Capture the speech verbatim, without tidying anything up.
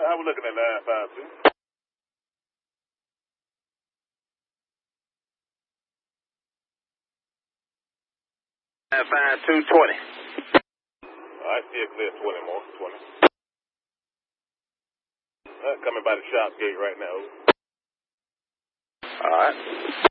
I was looking at nine five two. nine five two twenty. All right, still clear twenty more. twenty. Uh, coming by the shop gate right now. All right.